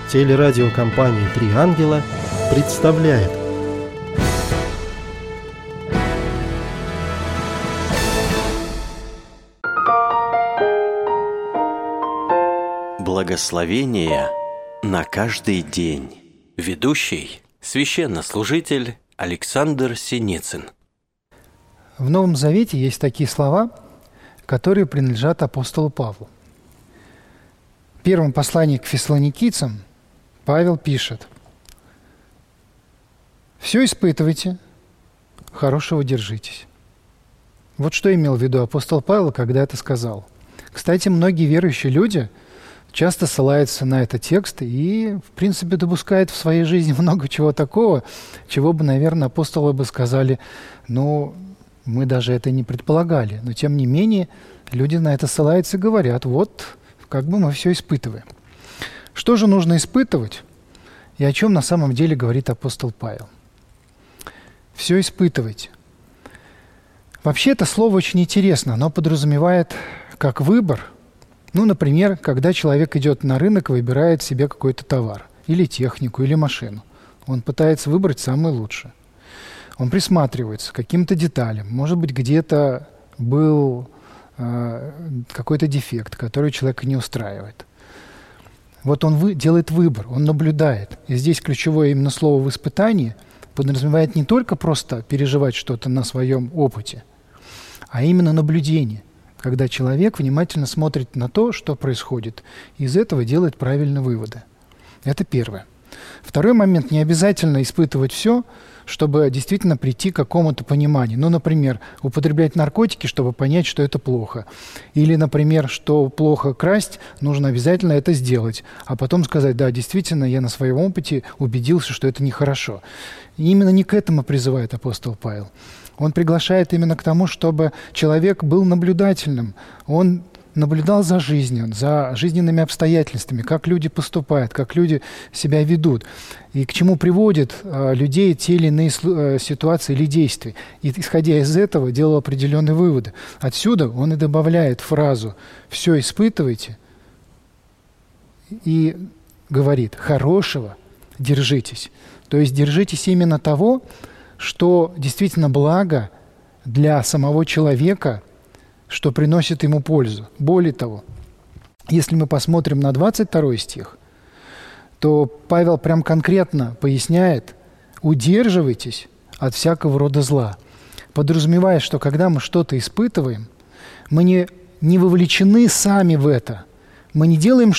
Телерадиокомпания «Три ангела» представляет. Благословение на каждый день. Ведущий – священнослужитель Александр Синицын. В Новом Завете есть такие слова, которые принадлежат апостолу Павлу. В первом послании к фессалоникийцам Павел пишет: «Все испытывайте, хорошего держитесь». Вот что имел в виду апостол Павел, когда это сказал. Кстати, многие верующие люди часто ссылаются на этот текст и, в принципе, допускают в своей жизни много чего такого, чего бы, наверное, апостолы бы сказали: мы даже это не предполагали. Но, тем не менее, люди на это ссылаются и говорят: вот, как бы мы все испытываем. Что же нужно испытывать? И о чем на самом деле говорит апостол Павел? Все испытывайте. Вообще это слово очень интересно. Оно подразумевает как выбор. Например, когда человек идет на рынок и выбирает себе какой-то товар, или технику, или машину. Он пытается выбрать самое лучшее. Он присматривается к каким-то деталям. Может быть, где-то был какой-то дефект, который человека не устраивает. Вот он делает выбор, он наблюдает. И здесь ключевое именно слово «в испытании» подразумевает не только просто переживать что-то на своем опыте, а именно наблюдение, когда человек внимательно смотрит на то, что происходит, и из этого делает правильные выводы. Это первое. Второй момент: не обязательно испытывать все, чтобы действительно прийти к какому-то пониманию. Например, употреблять наркотики, чтобы понять, что это плохо. Или, например, что плохо красть, нужно обязательно это сделать, а потом сказать: да, действительно, я на своем опыте убедился, что это нехорошо. И именно не к этому призывает апостол Павел. Он приглашает именно к тому, чтобы человек был наблюдательным. Он наблюдал за жизнью, за жизненными обстоятельствами, как люди поступают, как люди себя ведут, и к чему приводят людей те или иные ситуации или действия. И, исходя из этого, делал определенные выводы. Отсюда он и добавляет фразу «все испытывайте» и говорит: «хорошего держитесь». То есть держитесь именно того, что действительно благо для самого человека, что приносит ему пользу. Более того, если мы посмотрим на 22 стих, то Павел прям конкретно поясняет: удерживайтесь от всякого рода зла, подразумевая, что когда мы что-то испытываем, мы не вовлечены сами в это, мы не делаем